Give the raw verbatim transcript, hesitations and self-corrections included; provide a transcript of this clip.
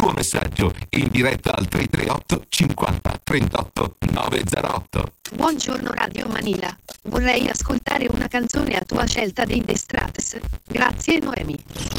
tuo messaggio in diretta al tre tre otto cinquanta trentotto novecentotto. Buongiorno Radio Manila. Vorrei ascoltare una canzone a tua scelta dei The Strats. Grazie Noemi.